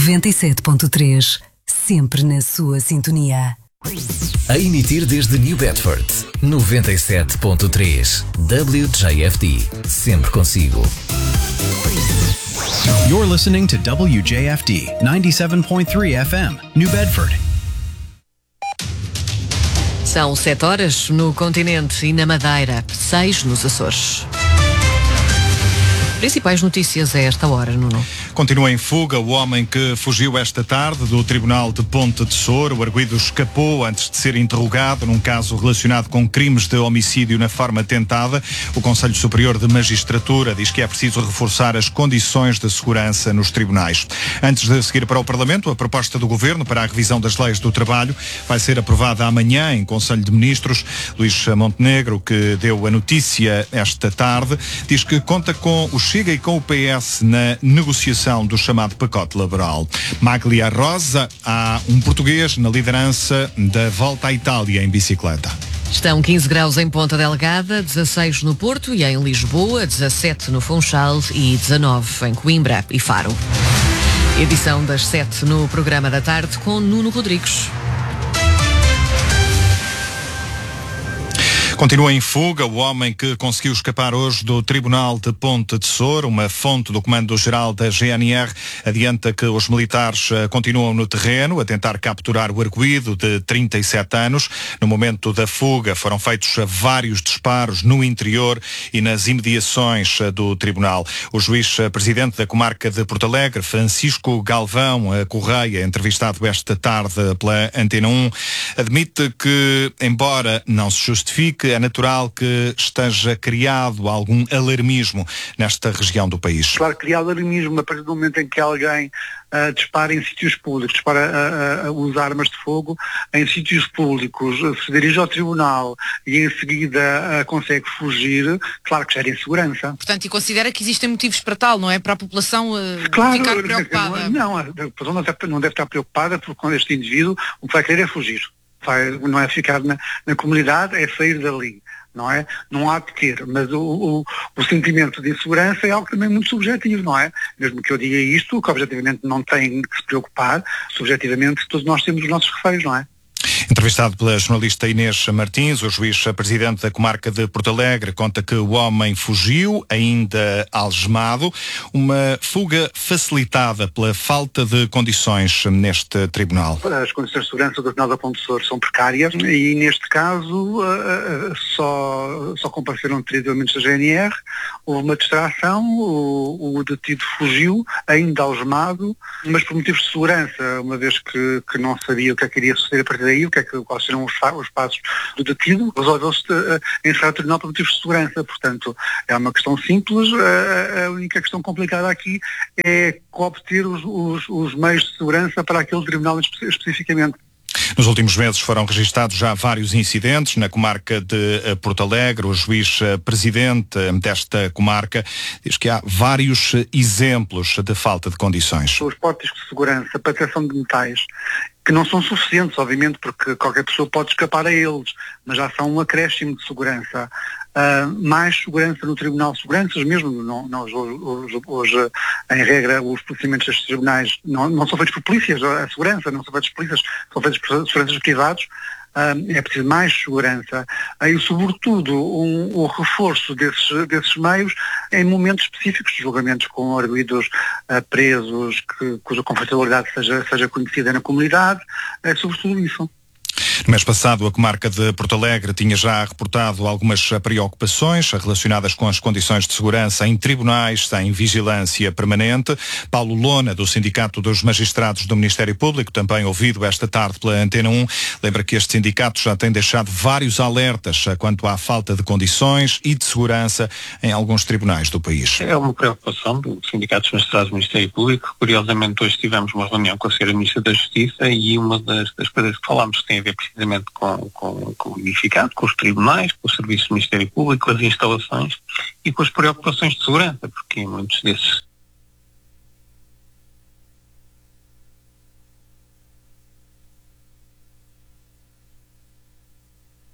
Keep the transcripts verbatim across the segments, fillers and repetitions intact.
noventa e sete ponto três, sempre na sua sintonia. A emitir desde New Bedford, noventa e sete ponto três, W J F D, sempre consigo. You're listening to W J F D ninety-seven point three F M, New Bedford. São sete horas no continente e na Madeira, seis nos Açores. Principais notícias a esta hora, Nuno. Continua em fuga o homem que fugiu esta tarde do Tribunal de Ponte de Sor. O arguido escapou antes de ser interrogado num caso relacionado com crimes de homicídio na forma tentada. O Conselho Superior de Magistratura diz que é preciso reforçar as condições de segurança nos tribunais. Antes de seguir para o Parlamento, a proposta do Governo para a revisão das leis do trabalho vai ser aprovada amanhã em Conselho de Ministros. Luís Montenegro, que deu a notícia esta tarde, diz que conta com o Chega e com o P S na negociação do chamado pacote laboral. Maglia Rosa, há um português na liderança da Volta à Itália em bicicleta. Estão quinze graus em Ponta Delgada, dezasseis no Porto e em Lisboa, dezassete no Funchal e dezanove em Coimbra e Faro. Edição das sete no programa da tarde com Nuno Rodrigues. Continua em fuga o homem que conseguiu escapar hoje do Tribunal de Ponte de Sor. Uma fonte do Comando-Geral da G N R adianta que os militares uh, continuam no terreno a tentar capturar o arguido de trinta e sete anos. No momento da fuga foram feitos uh, vários disparos no interior e nas imediações uh, do Tribunal. O juiz uh, presidente da comarca de Porto Alegre, Francisco Galvão uh, Correia, entrevistado esta tarde pela Antena um, admite que, embora não se justifique, é natural que esteja criado algum alarmismo nesta região do país. Claro, criar alarmismo a partir do momento em que alguém uh, dispara em sítios públicos, dispara uh, uh, usa armas de fogo em sítios públicos, uh, se dirige ao tribunal e em seguida uh, consegue fugir, claro que gera insegurança. Portanto, e considera que existem motivos para tal, não é? Para a população uh, claro, ficar preocupada? Não, a população não deve, não deve estar preocupada porque quando este indivíduo o que vai querer é fugir. Vai, não é ficar na, na comunidade, é sair dali, não é? Não há de ter, mas o, o, o sentimento de insegurança é algo também muito subjetivo, não é? Mesmo que eu diga isto, que objetivamente não tem que se preocupar, subjetivamente todos nós temos os nossos receios, não é? Entrevistado pela jornalista Inês Martins, o juiz presidente da comarca de Porto Alegre conta que o homem fugiu, ainda algemado, uma fuga facilitada pela falta de condições neste tribunal. As condições de segurança do Tribunal da Ponte de Sor são precárias e neste caso uh, só, só compareceram três elementos da G N R, houve uma distração, o, o detido fugiu, ainda algemado, mas por motivos de segurança, uma vez que, que não sabia o que é que iria suceder a partir daí, o que é que, quais serão os, os passos do detido, resolveu-se uh, encerrar o tribunal por motivos de segurança. Portanto, é uma questão simples, uh, a única questão complicada aqui é obter os, os, os meios de segurança para aquele tribunal espe- especificamente. Nos últimos meses foram registados já vários incidentes na comarca de Porto Alegre. O juiz presidente desta comarca diz que há vários exemplos de falta de condições. Os portos de segurança para a detecção de metais, que não são suficientes, obviamente, porque qualquer pessoa pode escapar a eles, mas já são um acréscimo de segurança. Uh, mais segurança no Tribunal, seguranças mesmo, não, nós hoje, hoje, em regra, os procedimentos destes tribunais não, não são feitos por polícias, a segurança não são feitos por polícias, são feitos por seguranças privados. Uh, é preciso mais segurança uh, e, sobretudo, um, o reforço desses, desses meios em momentos específicos, julgamentos com arguidos uh, presos, que, cuja conflitualidade seja, seja conhecida na comunidade, é sobretudo isso. No mês passado, a comarca de Porto Alegre tinha já reportado algumas preocupações relacionadas com as condições de segurança em tribunais sem vigilância permanente. Paulo Lona, do Sindicato dos Magistrados do Ministério Público, também ouvido esta tarde pela Antena um, lembra que este sindicato já tem deixado vários alertas quanto à falta de condições e de segurança em alguns tribunais do país. É uma preocupação do Sindicato dos Magistrados do Ministério Público. Curiosamente, hoje tivemos uma reunião com a senhora Ministra da Justiça e uma das, das coisas que falámos tem a ver precisamente com, com, com o unificado, com os tribunais, com os serviços do Ministério Público, com as instalações e com as preocupações de segurança, porque muitos desses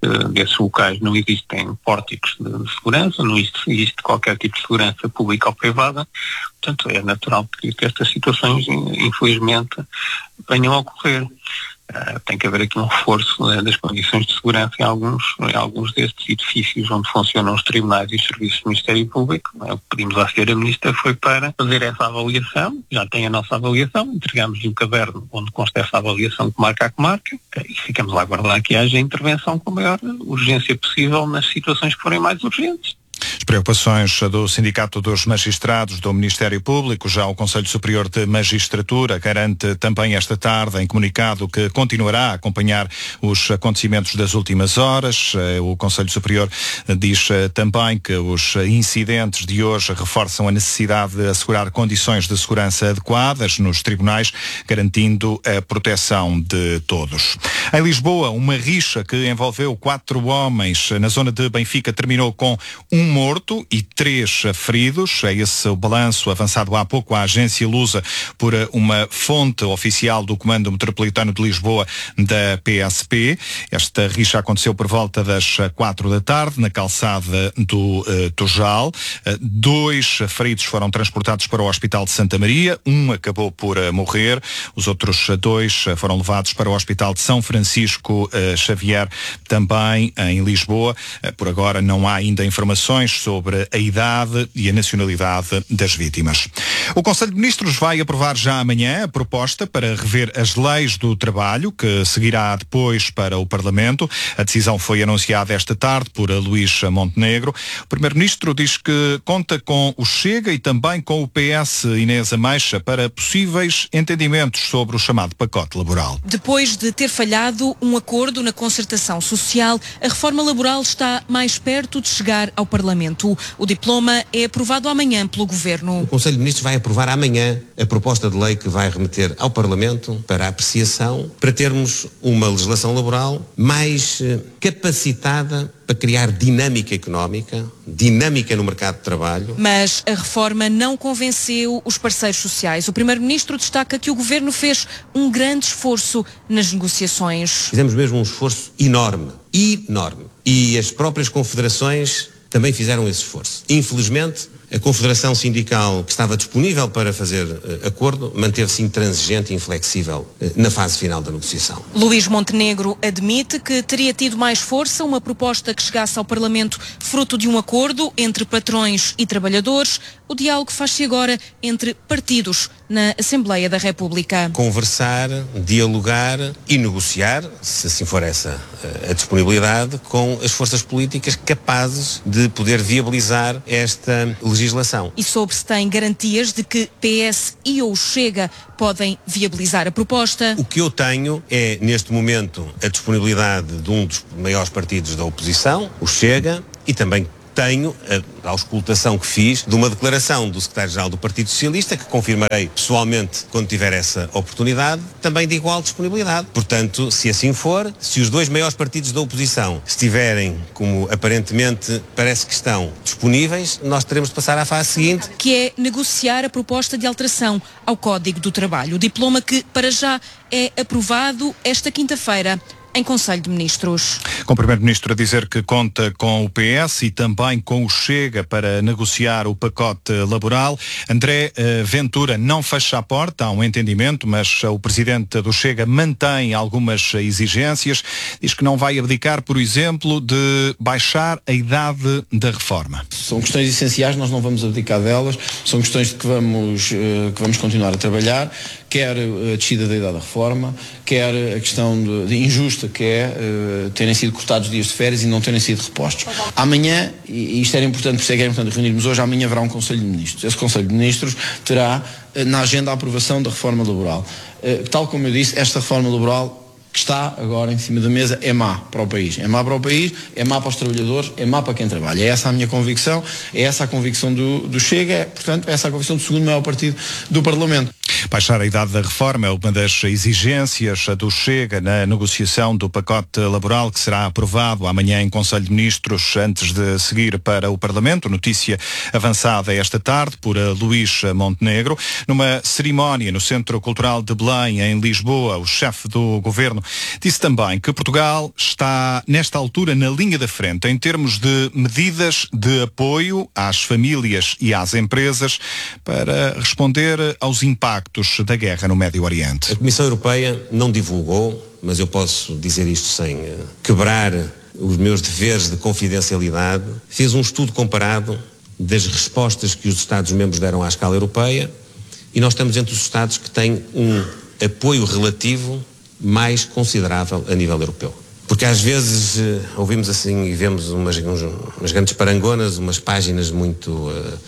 desses locais não existem pórticos de, de segurança, não existe, existe qualquer tipo de segurança pública ou privada. Portanto, é natural que, que estas situações, infelizmente, venham a ocorrer. Uh, tem que haver aqui um reforço uh, das condições de segurança em alguns, em alguns destes edifícios onde funcionam os tribunais e os serviços do Ministério Público. Uh, o que pedimos à senhora Ministra foi para fazer essa avaliação, já tem a nossa avaliação, entregamos-lhe o caderno onde consta essa avaliação comarca a comarca, uh, e ficamos lá a aguardar que haja intervenção com a maior urgência possível nas situações que forem mais urgentes. As preocupações do Sindicato dos Magistrados do Ministério Público, já o Conselho Superior de Magistratura garante também esta tarde em comunicado que continuará a acompanhar os acontecimentos das últimas horas. O Conselho Superior diz também que os incidentes de hoje reforçam a necessidade de assegurar condições de segurança adequadas nos tribunais, garantindo a proteção de todos. Em Lisboa, uma rixa que envolveu quatro homens na zona de Benfica terminou com um morto e três feridos. É esse o balanço avançado há pouco à agência Lusa por uma fonte oficial do Comando Metropolitano de Lisboa da P S P. Esta rixa aconteceu por volta das quatro da tarde na calçada do uh, Tujal. Uh, dois feridos foram transportados para o Hospital de Santa Maria. Um acabou por uh, morrer. Os outros dois uh, foram levados para o Hospital de São Francisco uh, Xavier, também em Lisboa. Uh, por agora não há ainda informações sobre a idade e a nacionalidade das vítimas. O Conselho de Ministros vai aprovar já amanhã a proposta para rever as leis do trabalho, que seguirá depois para o Parlamento. A decisão foi anunciada esta tarde por Luís Montenegro. O Primeiro-Ministro diz que conta com o Chega e também com o P S Inês Ameixa para possíveis entendimentos sobre o chamado pacote laboral. Depois de ter falhado um acordo na concertação social, a reforma laboral está mais perto de chegar ao Parlamento. O diploma é aprovado amanhã pelo Governo. O Conselho de Ministros vai aprovar amanhã a proposta de lei que vai remeter ao Parlamento para apreciação, para termos uma legislação laboral mais capacitada para criar dinâmica económica, dinâmica no mercado de trabalho. Mas a reforma não convenceu os parceiros sociais. O Primeiro-Ministro destaca que o Governo fez um grande esforço nas negociações. Fizemos mesmo um esforço enorme, enorme. E as próprias confederações também fizeram esse esforço. Infelizmente, a Confederação Sindical, que estava disponível para fazer uh, acordo, manteve-se intransigente e inflexível uh, na fase final da negociação. Luís Montenegro admite que teria tido mais força uma proposta que chegasse ao Parlamento fruto de um acordo entre patrões e trabalhadores. O diálogo faz-se agora entre partidos na Assembleia da República. Conversar, dialogar e negociar, se assim for essa uh, a disponibilidade, com as forças políticas capazes de poder viabilizar esta legislação. legislação. E sobre se tem garantias de que P S e ou Chega podem viabilizar a proposta? O que eu tenho é, neste momento, a disponibilidade de um dos maiores partidos da oposição, o Chega, e também tenho a auscultação que fiz de uma declaração do secretário-geral do Partido Socialista, que confirmarei pessoalmente quando tiver essa oportunidade, também de igual disponibilidade. Portanto, se assim for, se os dois maiores partidos da oposição estiverem, como aparentemente parece que estão, disponíveis, nós teremos de passar à fase seguinte. Que é negociar a proposta de alteração ao Código do Trabalho. O diploma que, para já, é aprovado esta quinta-feira em Conselho de Ministros. Com o Primeiro-Ministro a dizer que conta com o P S e também com o Chega para negociar o pacote laboral. André uh, Ventura não fecha a porta a um entendimento, mas uh, o Presidente do Chega mantém algumas exigências. Diz que não vai abdicar, por exemplo, de baixar a idade da reforma. São questões essenciais, nós não vamos abdicar delas. São questões de que vamos, uh, que vamos continuar a trabalhar. Quer a descida da idade da reforma, quer a questão de, de injusta que é uh, terem sido cortados dias de férias e não terem sido repostos. Amanhã, e isto era importante, por isso é que era importante reunirmos hoje, amanhã haverá um Conselho de Ministros. Esse Conselho de Ministros terá uh, na agenda a aprovação da reforma laboral. Uh, tal como eu disse, esta reforma laboral que está agora em cima da mesa é má para o país. É má para o país, é má para os trabalhadores, é má para quem trabalha. É essa a minha convicção, é essa a convicção do, do Chega, é, portanto, é essa a convicção do segundo maior partido do Parlamento. Baixar a idade da reforma é uma das exigências do Chega na negociação do pacote laboral que será aprovado amanhã em Conselho de Ministros antes de seguir para o Parlamento. Notícia avançada esta tarde por Luís Montenegro. Numa cerimónia no Centro Cultural de Belém, em Lisboa, o chefe do governo disse também que Portugal está, nesta altura, na linha da frente em termos de medidas de apoio às famílias e às empresas para responder aos impactos da guerra no Médio Oriente. A Comissão Europeia não divulgou, mas eu posso dizer isto sem quebrar os meus deveres de confidencialidade, fez um estudo comparado das respostas que os Estados-membros deram à escala europeia e nós estamos entre os Estados que têm um apoio relativo mais considerável a nível europeu. Porque às vezes uh, ouvimos assim e vemos umas, uns, umas grandes parangonas, umas páginas muito uh, uh,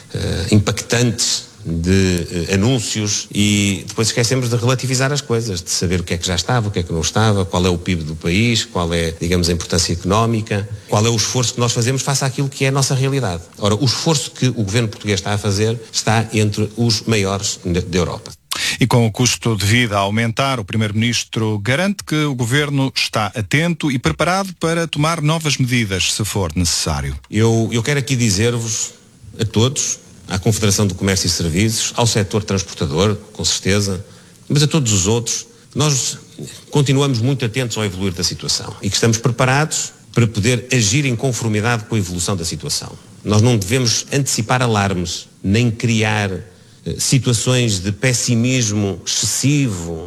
impactantes de uh, anúncios e depois esquecemos de relativizar as coisas, de saber o que é que já estava, o que é que não estava, qual é o P I B do país, qual é, digamos, a importância económica, qual é o esforço que nós fazemos face àquilo que é a nossa realidade. Ora, o esforço que o governo português está a fazer está entre os maiores da Europa. E com o custo de vida a aumentar, o Primeiro-Ministro garante que o Governo está atento e preparado para tomar novas medidas, se for necessário. Eu, eu quero aqui dizer-vos a todos, à Confederação do Comércio e Serviços, ao setor transportador, com certeza, mas a todos os outros, nós continuamos muito atentos ao evoluir da situação e que estamos preparados para poder agir em conformidade com a evolução da situação. Nós não devemos antecipar alarmes, nem criar situações de pessimismo excessivo,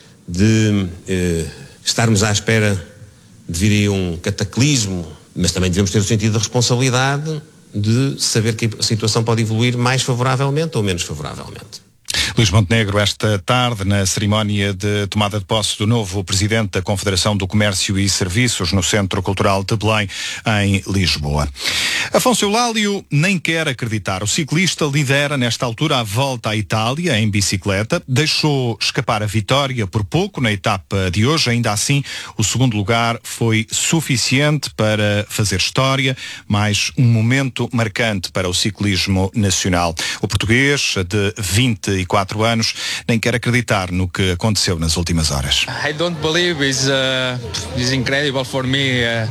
de eh, estarmos à espera de vir aí um cataclismo, mas também devemos ter o sentido de responsabilidade de saber que a situação pode evoluir mais favoravelmente ou menos favoravelmente. Luís Montenegro, esta tarde, na cerimónia de tomada de posse do novo Presidente da Confederação do Comércio e Serviços no Centro Cultural de Belém, em Lisboa. Afonso Eulálio nem quer acreditar. O ciclista lidera nesta altura a volta à Itália em bicicleta. Deixou escapar a vitória por pouco na etapa de hoje. Ainda assim, o segundo lugar foi suficiente para fazer história, mais um momento marcante para o ciclismo nacional. O português, de vinte e quatro anos, nem quer acreditar no que aconteceu nas últimas horas. I don't believe it's, uh, it's incredible for me. Uh...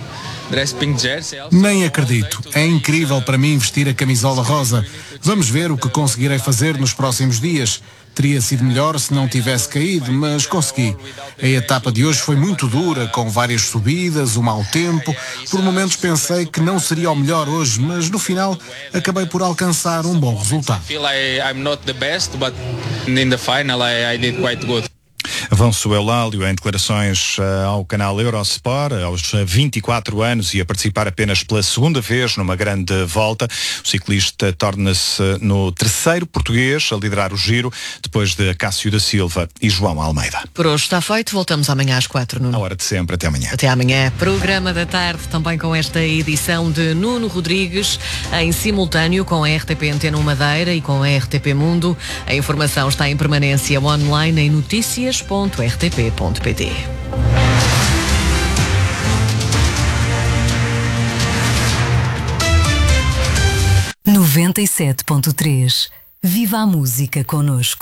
Nem acredito. É incrível para mim vestir a camisola rosa. Vamos ver o que conseguirei fazer nos próximos dias. Teria sido melhor se não tivesse caído, mas consegui. A etapa de hoje foi muito dura, com várias subidas, um mau tempo. Por momentos pensei que não seria o melhor hoje, mas no final acabei por alcançar um bom resultado. Afonso Eulálio, em declarações uh, ao canal Eurosport, aos vinte e quatro anos e a participar apenas pela segunda vez numa grande volta. O ciclista torna-se no terceiro português a liderar o Giro, depois de Cássio da Silva e João Almeida. Por hoje está feito, voltamos amanhã às quatro, Nuno. À hora de sempre, até amanhã. Até amanhã. Programa da tarde, também com esta edição de Nuno Rodrigues, em simultâneo com a R T P Antena Madeira e com a R T P Mundo. A informação está em permanência online em notícias ponto r t p ponto p t. noventa e sete ponto três. Viva a música connosco.